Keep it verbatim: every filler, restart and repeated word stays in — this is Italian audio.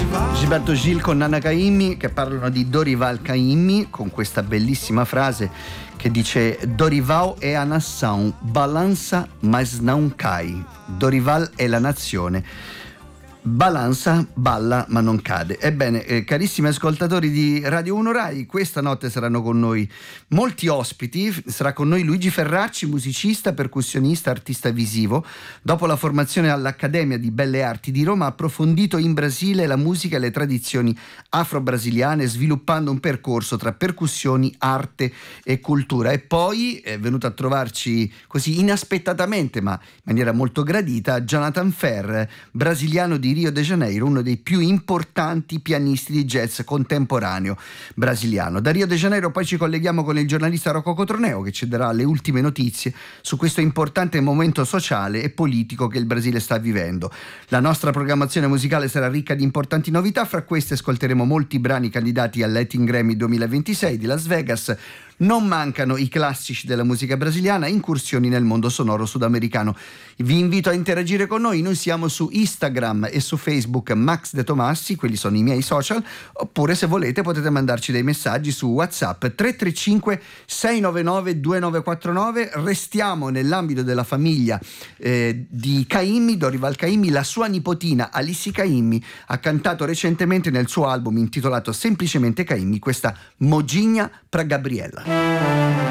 Gilberto Gil con Nana Caymmi che parlano di Dorival Caymmi con questa bellissima frase che dice: Dorival è a nação, balança mas não cai. Dorival è la nazione, balanza, balla ma non cade. Ebbene, eh, carissimi ascoltatori di Radio uno Rai, questa notte saranno con noi molti ospiti. Sarà con noi Luigi Ferracci, musicista, percussionista, artista visivo. Dopo la formazione all'Accademia di Belle Arti di Roma ha approfondito in Brasile la musica e le tradizioni afro-brasiliane, sviluppando un percorso tra percussioni, arte e cultura. E poi è venuto a trovarci così inaspettatamente, ma in maniera molto gradita, Jonathan Ferr, brasiliano di Rio de Janeiro, uno dei più importanti pianisti di jazz contemporaneo brasiliano. Da Rio de Janeiro poi ci colleghiamo con il giornalista Rocco Cotroneo, che ci darà le ultime notizie su questo importante momento sociale e politico che il Brasile sta vivendo. La nostra programmazione musicale sarà ricca di importanti novità, fra queste ascolteremo molti brani candidati al Latin Grammy duemilaventisei di Las Vegas. Non mancano i classici della musica brasiliana e incursioni nel mondo sonoro sudamericano. Vi invito a interagire con noi, noi siamo su Instagram e su Facebook Max De Tomassi, quelli sono i miei social, oppure se volete potete mandarci dei messaggi su WhatsApp tre tre cinque sei nove nove due nove quattro nove. Restiamo nell'ambito della famiglia eh, di Caymmi, Dorival Caymmi. La sua nipotina Alissi Caymmi ha cantato recentemente nel suo album intitolato semplicemente Caymmi questa Moginha pra Gabriela.